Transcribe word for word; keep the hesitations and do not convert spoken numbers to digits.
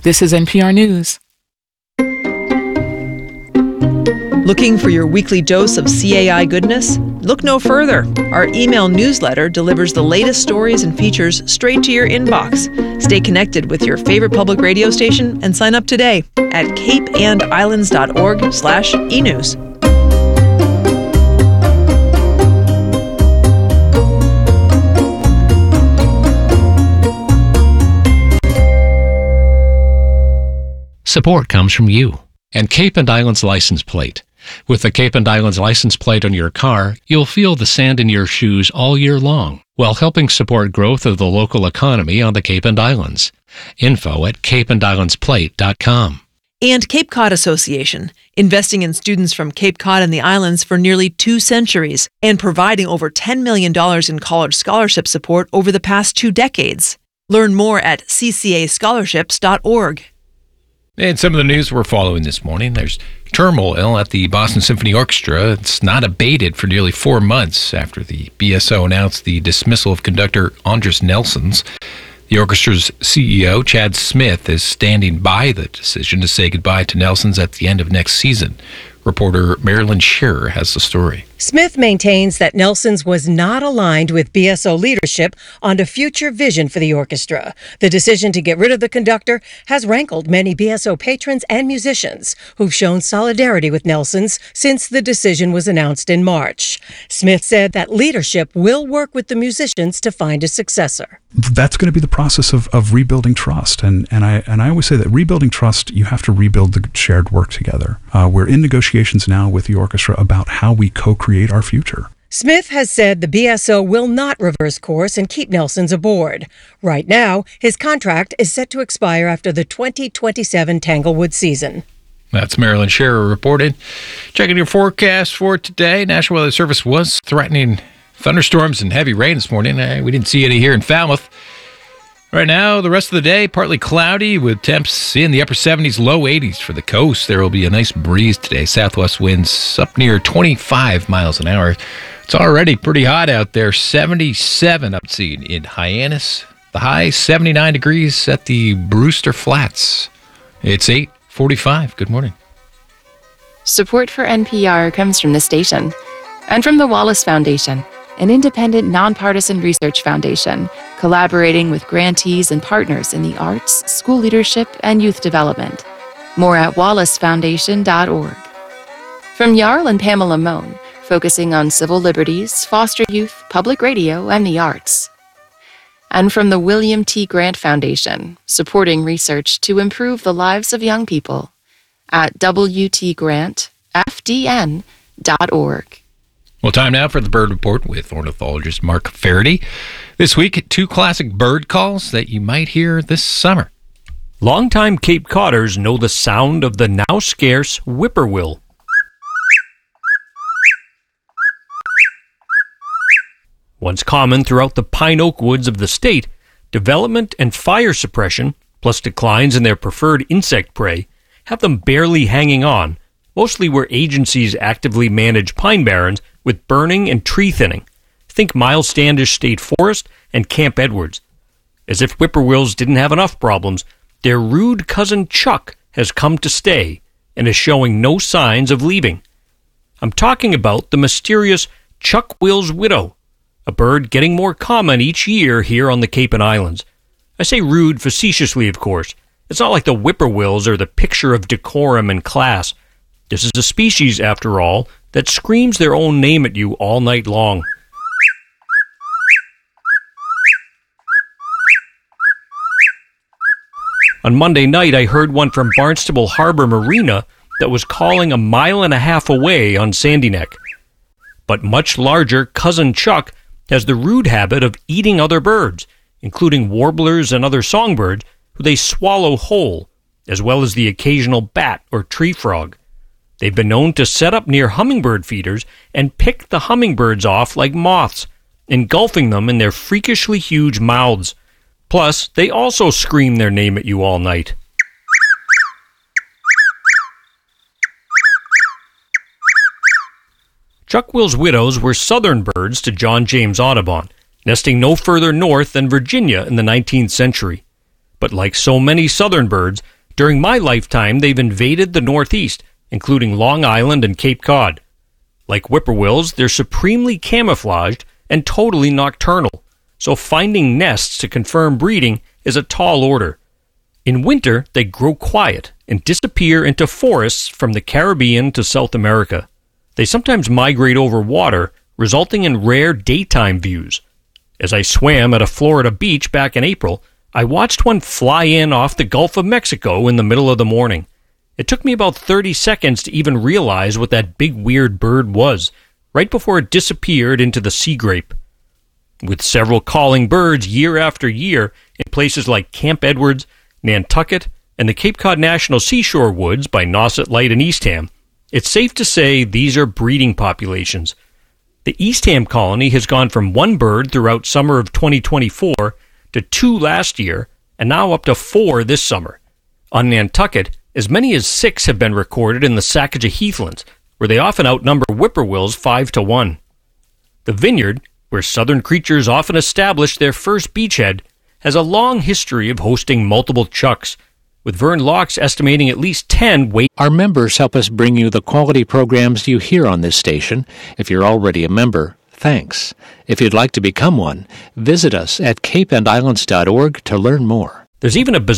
This is N P R News. Looking for your weekly dose of C A I goodness? Look no further. Our email newsletter delivers the latest stories and features straight to your inbox. Stay connected with your favorite public radio station and sign up today at cape and islands dot org slash e news. Support comes from you and Cape and Islands license plate. With the Cape and Islands license plate on your car, you'll feel the sand in your shoes all year long, while helping support growth of the local economy on the Cape and Islands. Info at cape and islands plate dot com. And Cape Cod Association, investing in students from Cape Cod and the islands for nearly two centuries and providing over ten million dollars in college scholarship support over the past two decades. Learn more at c c a scholarships dot org. And some of the news we're following this morning, there's turmoil at the Boston Symphony Orchestra. It's not abated for nearly four months after the B S O announced the dismissal of conductor Andris Nelsons. The orchestra's C E O, Chad Smith, is standing by the decision to say goodbye to Nelsons at the end of next season. Reporter Marilyn Shearer has the story. Smith maintains that Nelsons was not aligned with B S O leadership on a future vision for the orchestra. The decision to get rid of the conductor has rankled many B S O patrons and musicians who've shown solidarity with Nelsons since the decision was announced in March. Smith said that leadership will work with the musicians to find a successor. That's going to be the process of, of rebuilding trust. And, and, I, and I always say that rebuilding trust, you have to rebuild the shared work together. Uh, we're in negotiations now with the orchestra about how we co-create our future. Smith has said the B S O will not reverse course and keep Nelsons aboard. Right now, his contract is set to expire after the twenty twenty-seven Tanglewood season. That's Marilyn Shearer reporting. Checking your forecast for today. National Weather Service was threatening thunderstorms and heavy rain this morning. We didn't see any here in Falmouth. Right now, the rest of the day, partly cloudy with temps in the upper seventies, low eighties for the coast. There will be a nice breeze today. Southwest winds up near twenty-five miles an hour. It's already pretty hot out there. seventy-seven up in Hyannis. The high, seventy-nine degrees at the Brewster Flats. It's eight forty-five. Good morning. Support for N P R comes from the station and from the Wallace Foundation, an independent, nonpartisan research foundation collaborating with grantees and partners in the arts, school leadership, and youth development. More at wallace foundation dot org. From Jarl and Pamela Mohn, focusing on civil liberties, foster youth, public radio, and the arts. And from the William T. Grant Foundation, supporting research to improve the lives of young people at w t grant f d n dot org. Well, time now for the Bird Report with ornithologist Mark Faraday. This week, two classic bird calls that you might hear this summer. Longtime Cape Codders know the sound of the now scarce whippoorwill. Once common throughout the pine oak woods of the state, development and fire suppression, plus declines in their preferred insect prey, have them barely hanging on, mostly where agencies actively manage pine barrens with burning and tree thinning. Think Miles Standish State Forest and Camp Edwards. As if whippoorwills didn't have enough problems, their rude cousin Chuck has come to stay and is showing no signs of leaving. I'm talking about the mysterious Chuck-Will's widow, a bird getting more common each year here on the Cape and Islands. I say rude facetiously, of course. It's not like the whippoorwills are the picture of decorum and class. This is a species, after all, that screams their own name at you all night long. On Monday night, I heard one from Barnstable Harbor Marina that was calling a mile and a half away on Sandy Neck. But much larger cousin Chuck has the rude habit of eating other birds, including warblers and other songbirds, who they swallow whole, as well as the occasional bat or tree frog. They've been known to set up near hummingbird feeders and pick the hummingbirds off like moths, engulfing them in their freakishly huge mouths. Plus, they also scream their name at you all night. Chuck-Will's widows were southern birds to John James Audubon, nesting no further north than Virginia in the nineteenth century. But like so many southern birds, during my lifetime they've invaded the Northeast, including Long Island and Cape Cod. Like whippoorwills, they're supremely camouflaged and totally nocturnal, so finding nests to confirm breeding is a tall order. In winter, they grow quiet and disappear into forests from the Caribbean to South America. They sometimes migrate over water, resulting in rare daytime views. As I swam at a Florida beach back in April, I watched one fly in off the Gulf of Mexico in the middle of the morning. It took me about thirty seconds to even realize what that big weird bird was, right before it disappeared into the sea grape. With several calling birds year after year in places like Camp Edwards, Nantucket, and the Cape Cod National Seashore Woods by Nauset Light and Eastham, it's safe to say these are breeding populations. The Eastham colony has gone from one bird throughout summer of twenty twenty-four to two last year, and now up to four this summer. On Nantucket, as many as six have been recorded in the Sacajah Heathlands, where they often outnumber whippoorwills five to one. The Vineyard, where southern creatures often establish their first beachhead, has a long history of hosting multiple chucks, with Vern Locks estimating at least ten wait. Our members help us bring you the quality programs you hear on this station. If you're already a member, thanks. If you'd like to become one, visit us at cape and islands dot org to learn more. There's even a